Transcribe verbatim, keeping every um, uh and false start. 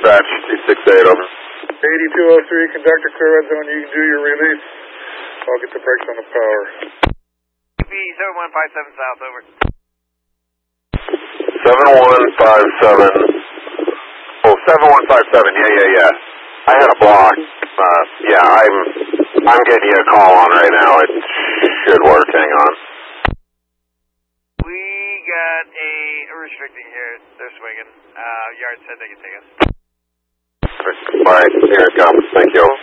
dispatch, two six eight, over. eighty-two oh three, conductor clear red zone, you can do your release. I'll get the brakes on the power. B seven one five seven south, over. seven one five seven. Oh, seven one five seven, yeah, yeah, yeah. I had a block. Uh, yeah, I'm, I'm getting you a call on right now. It should work, hang on. We got a restricting here. They're swinging. Uh, Yard said they can take us. Alright, here it comes. Thank you.